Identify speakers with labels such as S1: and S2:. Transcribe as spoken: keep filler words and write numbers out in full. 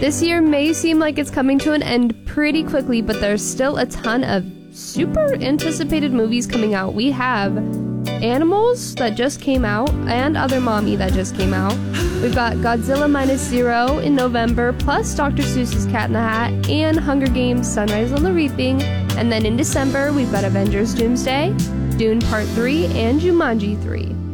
S1: This year may seem like it's coming to an end pretty quickly, but there's still a ton of super anticipated movies coming out. We have Animals that just came out, and Other Mommy that just came out. We've got Godzilla Minus Zero in November, plus Doctor Seuss's Cat in the Hat, and Hunger Games Sunrise on the Reaping. And then in December, we've got Avengers Doomsday, Dune Part three, and Jumanji three.